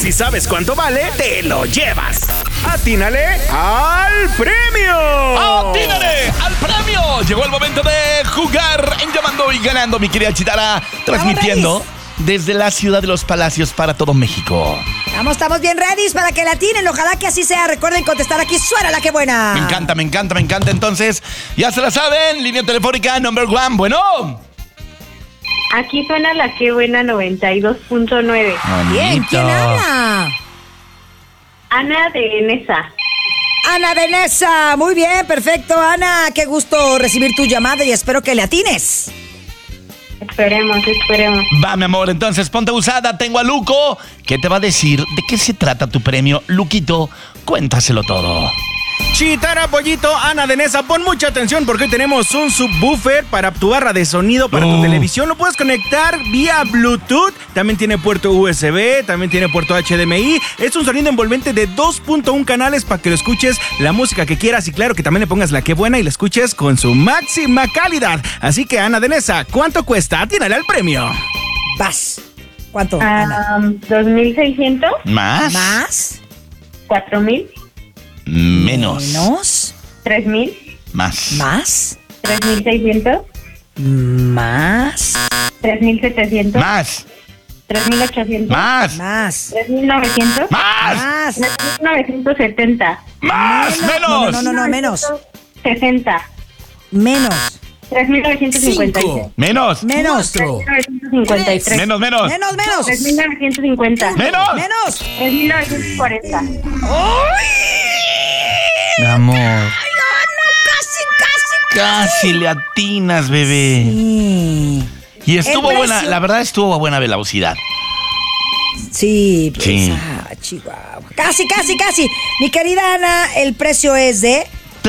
Si sabes cuánto vale, te lo llevas. ¡Atínale al premio! ¡Atínale al premio! Llegó el momento de jugar en Llamando y Ganando, mi querida Chitara, transmitiendo desde la ciudad de los Palacios para todo México. Estamos bien ready para que la atinen. Ojalá que así sea. Recuerden contestar aquí. Suena la que buena. Me encanta. Entonces, ya se la saben. Línea telefónica number 1. Bueno. Aquí suena la que buena 92.9. Bien, ¿quién habla? Ana de Nesa. Ana de Nesa. Muy bien, perfecto, Ana. Qué gusto recibir tu llamada y espero que le atines. Esperemos. Va, mi amor, entonces ponte usada. Tengo a Luco, que te va a decir de qué se trata tu premio. Luquito, cuéntaselo todo. Chitara, Pollito, Ana de Nesa, pon mucha atención porque hoy tenemos un subwoofer para tu barra de sonido, para tu televisión. Lo puedes conectar vía Bluetooth. También tiene puerto USB, también tiene puerto HDMI. Es un sonido envolvente de 2.1 canales para que lo escuches la música que quieras. Y claro, que también le pongas la que buena y la escuches con su máxima calidad. Así que, Ana de Nesa, ¿cuánto cuesta? Atínale al premio. Vas. ¿Cuánto, Ana? 2,600. ¿Más? ¿Más? 4,000. Menos. ¿Menos? 3,000. Más. ¿Más? 3,600. ¿Más? 3,700. Más. 3,800. Más. ¿Más? 3,900. Más. 3,970. Más. Menos. No, menos. 60. Menos. 3,956. Menos. Menos. 3,953. Menos. Menos. 3,950. Menos. Menos. 3,940. Mi amor. Casi le atinas, bebé. Sí. Y estuvo El buena, precio. la verdad estuvo a buena velocidad. Sí, pues, Sí. Chihuahua. Casi. Mi querida Ana, el precio es de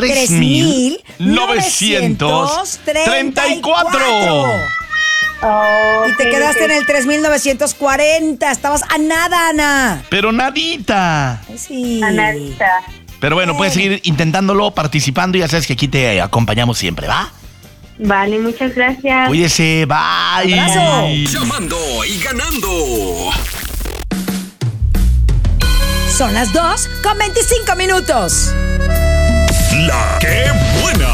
3,934. Y te quedaste en el 3,940. Estabas a nada, Ana. Pero nadita. Sí. Anadita. Pero bueno, puedes seguir intentándolo, participando. Ya sabes que aquí te acompañamos siempre, ¿va? Vale, muchas gracias. Cuídese, bye. Abrazo. Llamando y ganando. Son las 2:25. La que buena.